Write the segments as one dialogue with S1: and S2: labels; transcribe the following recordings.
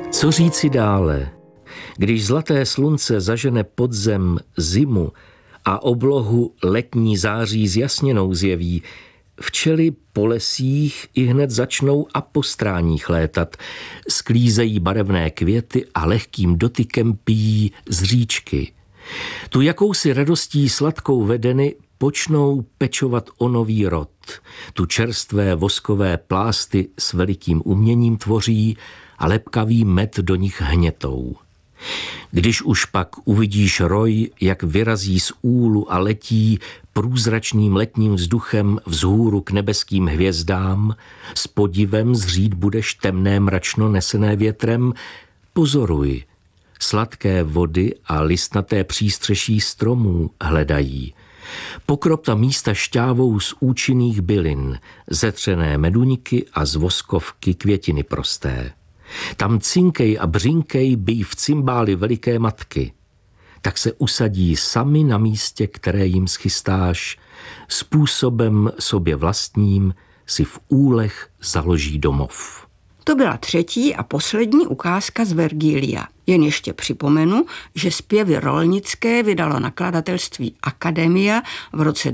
S1: Co říci dále? Když zlaté slunce zažene pod zem zimu a oblohu letní září zjasněnou zjeví, včely po lesích ihned začnou a po stráních létat, sklízejí barevné květy a lehkým dotykem pijí z říčky. Tu jakousi radostí sladkou vedeny počnou pečovat o nový rod. Tu čerstvé voskové plásty s velikým uměním tvoří a lepkavý med do nich hnětou. Když už pak uvidíš roj, jak vyrazí z úlu a letí průzračným letním vzduchem vzhůru k nebeským hvězdám, s podivem zřít budeš temné mračno nesené větrem, pozoruj. Sladké vody a listnaté přístřeší stromů hledají. Pokrop ta místa šťávou z účinných bylin, zetřené meduňky a z voskovky květiny prosté. Tam cinkej a břinkej bijí v cymbály veliké matky. Tak se usadí sami na místě, které jim schystáš. Způsobem sobě vlastním si v úlech založí domov.
S2: To byla třetí a poslední ukázka z Vergilia. Jen ještě připomenu, že Zpěvy rolnické vydalo nakladatelství Akademia v roce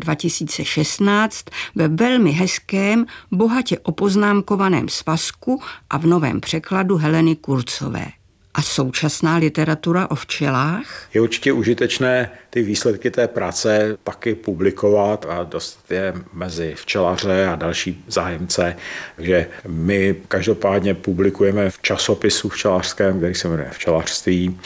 S2: 2016 ve velmi hezkém, bohatě opoznámkovaném svazku a v novém překladu Heleny Kurcové. A současná literatura o včelách?
S3: Je určitě užitečné ty výsledky té práce taky publikovat a dostat je mezi včelaře a další zájemce. Takže my každopádně publikujeme v časopisu včelařském, který se jmenuje Včelařství,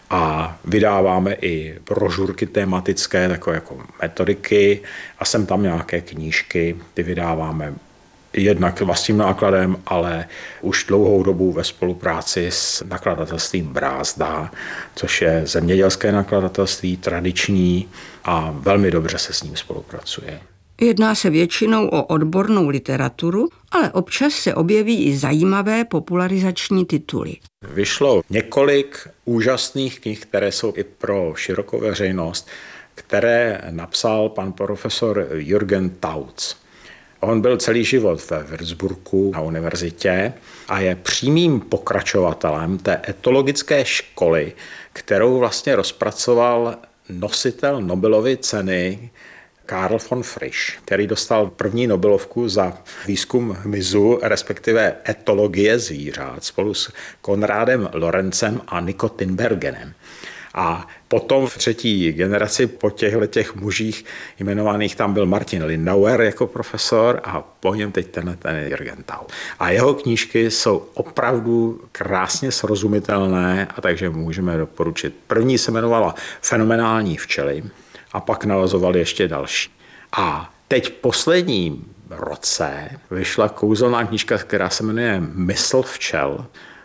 S3: a vydáváme i brožurky tematické, takové jako metodiky, a sem tam nějaké knížky, ty vydáváme jednak vlastním nákladem, ale už dlouhou dobu ve spolupráci s nakladatelstvím Brázda, což je zemědělské nakladatelství, tradiční, a velmi dobře se s ním spolupracuje.
S2: Jedná se většinou o odbornou literaturu, ale občas se objeví i zajímavé popularizační tituly.
S3: Vyšlo několik úžasných knih, které jsou i pro širokou veřejnost, které napsal pan profesor Jürgen Tautz. On byl celý život ve Würzburgu na univerzitě a je přímým pokračovatelem té etologické školy, kterou vlastně rozpracoval nositel Nobelovy ceny Karl von Frisch, který dostal první Nobelovku za výzkum hmyzu, respektive etologie zvířat, spolu s Konrádem Lorencem a Nico Tinbergenem. A potom v třetí generaci po těch mužích jmenovaných tam byl Martin Lindauer jako profesor a po něm teď ten Jürgen Tautz. A jeho knížky jsou opravdu krásně srozumitelné, a takže můžeme doporučit. První se jmenovala Fenomenální včely a pak navazovali ještě další. A teď v posledním roce vyšla kouzelná knížka, která se jmenuje Mysl včel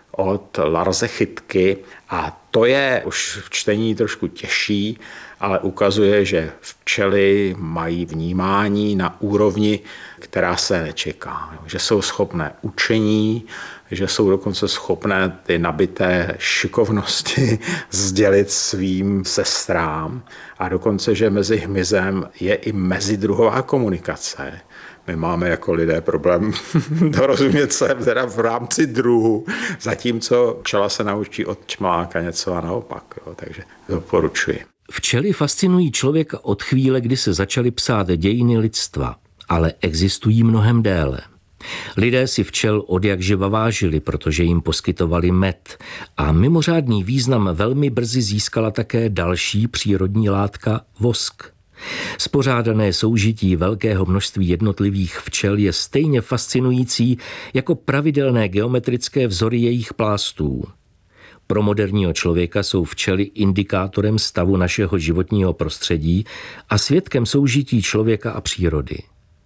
S3: od Larse Chytky, a to je už v čtení trošku těžší, ale ukazuje, že včely mají vnímání na úrovni, která se nečeká. Že jsou schopné učení, že jsou dokonce schopné ty nabité šikovnosti sdělit svým sestrám, a dokonce, že mezi hmyzem je i mezidruhová komunikace. My máme jako lidé problém dorozumět se teda v rámci druhu, zatímco včela se naučí od čmeláka něco a naopak. Jo, takže doporučuji.
S1: Včely fascinují člověka od chvíle, kdy se začaly psát dějiny lidstva, ale existují mnohem déle. Lidé si včel odjakživa vážili, protože jim poskytovali med, a mimořádný význam velmi brzy získala také další přírodní látka vosk. Spořádané soužití velkého množství jednotlivých včel je stejně fascinující jako pravidelné geometrické vzory jejich plástů. Pro moderního člověka jsou včely indikátorem stavu našeho životního prostředí a svědkem soužití člověka a přírody.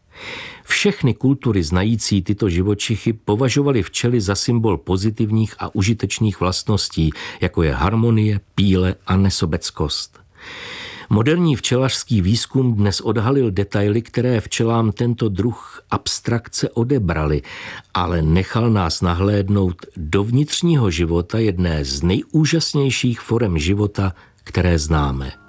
S1: Všechny kultury znající tyto živočichy považovaly včely za symbol pozitivních a užitečných vlastností, jako je harmonie, píle a nesobeckost. Moderní včelařský výzkum dnes odhalil detaily, které včelám tento druh abstrakce odebrali, ale nechal nás nahlédnout do vnitřního života jedné z nejúžasnějších forem života, které známe.